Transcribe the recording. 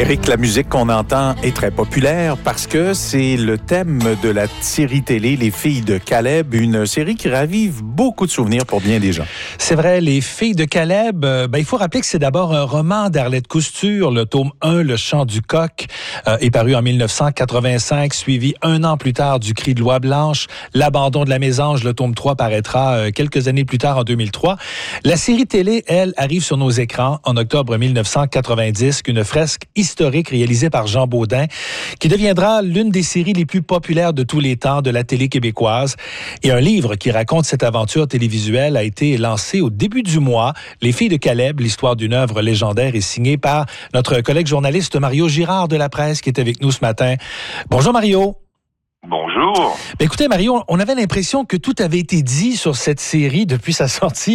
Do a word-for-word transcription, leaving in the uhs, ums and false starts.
Éric, la musique qu'on entend est très populaire parce que c'est le thème de la série télé Les Filles de Caleb, une série qui ravive beaucoup de souvenirs pour bien des gens. C'est vrai, Les Filles de Caleb, euh, ben, il faut rappeler que c'est d'abord un roman d'Arlette Cousture. Le tome un, Le Chant du coq, euh, est paru en dix-neuf cent quatre-vingt-cinq, suivi un an plus tard du Cri de l'oie blanche. L'Abandon de la mésange, le tome trois, paraîtra euh, quelques années plus tard en deux mille trois. La série télé, elle, arrive sur nos écrans en octobre dix-neuf cent quatre-vingt-dix, qu'une fresque historique réalisée par Jean Baudin, qui deviendra l'une des séries les plus populaires de tous les temps de la télé québécoise. Et un livre qui raconte cette aventure télévisuelle a été lancé au début du mois. Les Filles de Caleb, l'histoire d'une œuvre légendaire, est signée par notre collègue journaliste Mario Girard de La Presse, qui est avec nous ce matin. Bonjour Mario. Bonjour. Ben écoutez Mario, on avait l'impression que tout avait été dit sur cette série depuis sa sortie